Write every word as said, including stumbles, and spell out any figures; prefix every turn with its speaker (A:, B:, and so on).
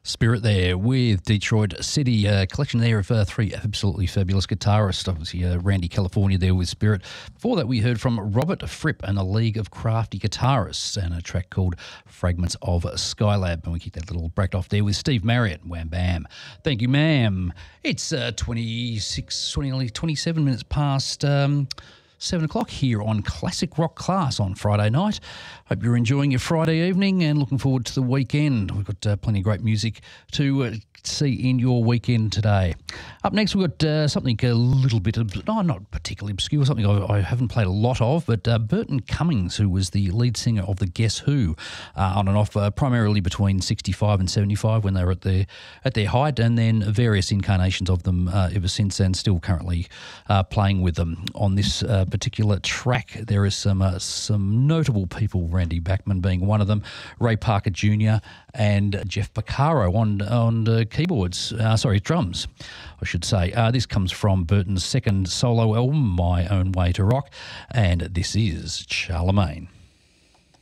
A: Spirit there with Detroit City, a collection there of uh, three absolutely fabulous guitarists. Obviously, uh, Randy California there with Spirit. Before that, we heard from Robert Fripp and a league of crafty guitarists and a track called Fragments of Skylab. And we kick that little bracket off there with Steve Marriott, Wham Bam. Thank you, ma'am. It's uh, twenty-six, twenty, twenty-seven minutes past... Um, Seven o'clock here on Classic Rock Class on Friday night. Hope you're enjoying your Friday evening and looking forward to the weekend. We've got uh, plenty of great music to uh, see in your weekend today. Up next, we've got uh, something a little bit, of, no, not particularly obscure, something I, I haven't played a lot of, but uh, Burton Cummings, who was the lead singer of the Guess Who, uh, on and off, uh, primarily between sixty-five and seventy-five when they were at their at their height, and then various incarnations of them uh, ever since, and still currently uh, playing with them. On this uh, particular track, there is some uh, some notable people, Randy Bachman being one of them, Ray Parker Junior and Jeff Porcaro on on uh, keyboards, uh, sorry, drums, I should say. Uh, this comes from Burton's second solo album, My Own Way to Rock, and this is Charlemagne.